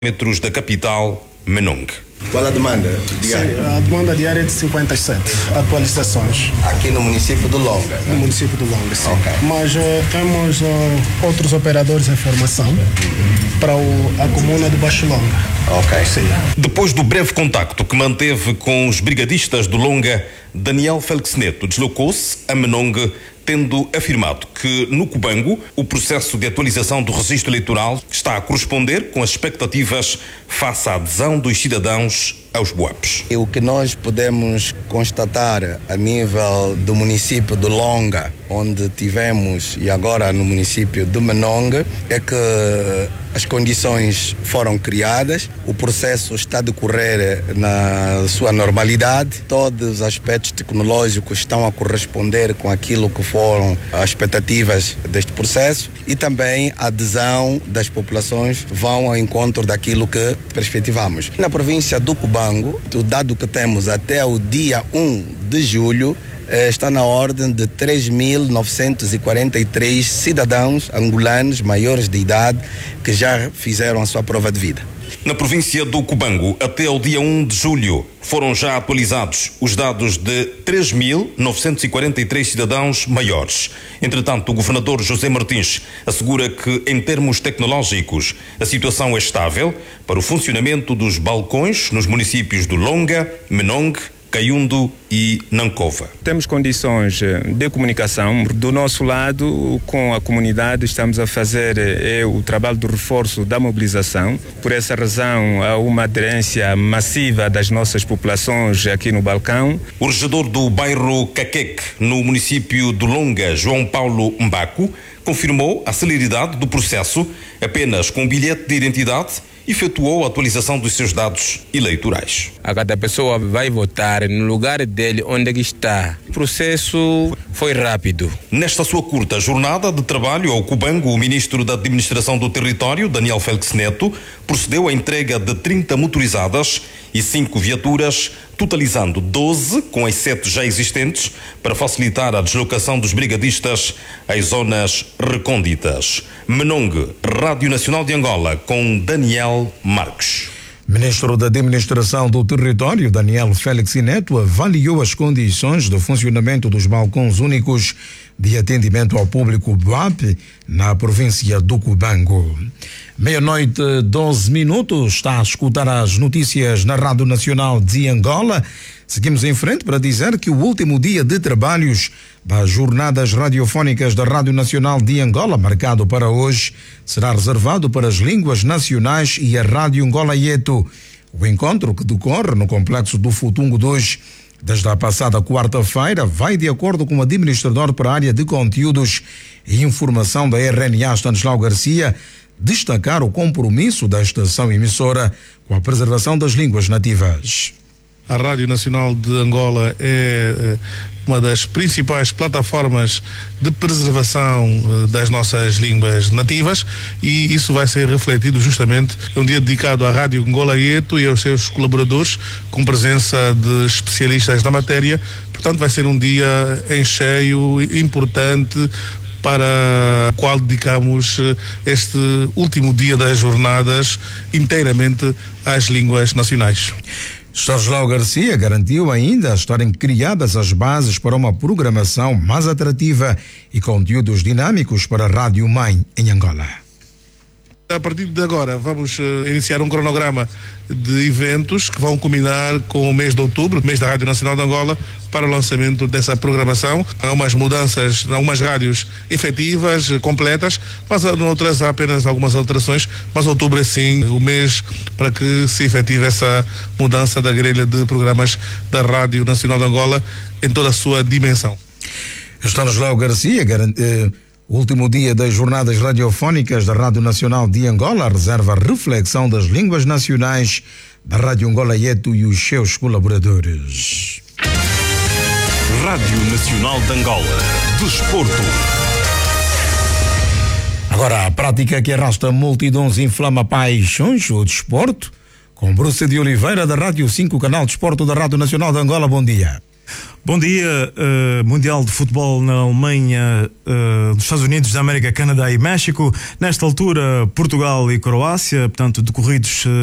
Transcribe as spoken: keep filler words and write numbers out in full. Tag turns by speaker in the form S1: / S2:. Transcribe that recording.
S1: metros da capital, Menongue.
S2: Qual a demanda diária?
S3: Sim, a demanda diária é de cinquenta e sete atualizações.
S2: Aqui no município do Longa?
S3: No município do Longa, sim.
S2: Okay.
S3: Mas uh, temos uh, outros operadores em formação para o, a comuna do Baixo Longa.
S2: Ok.
S3: Sim.
S1: Depois do breve contacto que manteve com os brigadistas do Longa, Daniel Félix Neto deslocou-se a Menongue, tendo afirmado que no Cubango o processo de atualização do registro eleitoral está a corresponder com as expectativas face à adesão dos cidadãos aos B U A Ps.
S2: E o que nós podemos constatar a nível do município de Longa, onde tivemos, e agora no município de Menongue, é que as condições foram criadas, o processo está a decorrer na sua normalidade, todos os aspectos tecnológicos estão a corresponder com aquilo que foram as expectativas deste processo e também a adesão das populações vão ao encontro daquilo que perspectivamos. Na província do Cubango, o dado que temos até o dia um de julho, está na ordem de três mil novecentos e quarenta e três cidadãos angolanos maiores de idade que já fizeram a sua prova de vida.
S1: Na província do Cubango, até o dia um de julho, foram já atualizados os dados de três mil novecentos e quarenta e três cidadãos maiores. Entretanto, o governador José Martins assegura que, em termos tecnológicos, a situação é estável para o funcionamento dos balcões nos municípios do Longa, Menongue, Caiundo e Nancova.
S4: Temos condições de comunicação. Do nosso lado, com a comunidade, estamos a fazer é, o trabalho do reforço da mobilização. Por essa razão, há uma aderência massiva das nossas populações aqui no balcão.
S1: O regedor do bairro Caqueque, no município do Longa, João Paulo Mbaco, confirmou a celeridade do processo apenas com um bilhete de identidade, efetuou a atualização dos seus dados eleitorais.
S5: A cada pessoa vai votar no lugar dele onde está. O processo foi rápido.
S1: Nesta sua curta jornada de trabalho ao Cubango, o ministro da Administração do Território, Daniel Félix Neto, procedeu à entrega de trinta motorizadas e cinco viaturas, totalizando doze com as sete já existentes, para facilitar a deslocação dos brigadistas às zonas recônditas. Menongue, Rádio Nacional de Angola, com Daniel Marques.
S6: Ministro da Administração do Território, Daniel Félix Neto, avaliou as condições de funcionamento dos balcões únicos de atendimento ao público B U A P na província do Cubango. Meia-noite, doze minutos, está a escutar as notícias na Rádio Nacional de Angola. Seguimos em frente para dizer que o último dia de trabalhos das jornadas radiofónicas da Rádio Nacional de Angola, marcado para hoje, será reservado para as línguas nacionais e a Rádio Angola Yeto. O encontro, que decorre no Complexo do Futungo dois desde a passada quarta-feira, vai de acordo com o administrador para a área de conteúdos e informação da R N A, Stanislau Garcia, destacar o compromisso da estação emissora com a preservação das línguas nativas.
S7: A Rádio Nacional de Angola é uma das principais plataformas de preservação das nossas línguas nativas e isso vai ser refletido justamente em um dia dedicado à Rádio Angola Yeto e aos seus colaboradores, com presença de especialistas da matéria. Portanto, vai ser um dia em cheio, importante, para o qual dedicamos este último dia das jornadas inteiramente às línguas nacionais.
S6: Stanislau Garcia garantiu ainda estarem criadas as bases para uma programação mais atrativa e conteúdos dinâmicos para a Rádio Mãe em Angola.
S7: A partir de agora vamos uh, iniciar um cronograma de eventos que vão culminar com o mês de outubro, mês da Rádio Nacional de Angola, para o lançamento dessa programação. Há umas mudanças, algumas rádios efetivas, completas, mas noutras há apenas algumas alterações, mas outubro é sim o mês para que se efetive essa mudança da grelha de programas da Rádio Nacional de Angola em toda a sua dimensão.
S6: Stanislau Garcia garante... O último dia das jornadas radiofónicas da Rádio Nacional de Angola reserva a reflexão das línguas nacionais da Rádio Angola Yeto e os seus colaboradores.
S1: Rádio Nacional de Angola. Desporto.
S6: Agora, a prática que arrasta multidões e inflama paixões, o desporto, com Bruce de Oliveira, da Rádio cinco, canal de desporto da Rádio Nacional de Angola. Bom dia.
S8: Bom dia. Uh, Mundial de Futebol na Alemanha, uh, nos Estados Unidos da América, Canadá e México. Nesta altura, Portugal e Croácia, portanto, decorridos uh,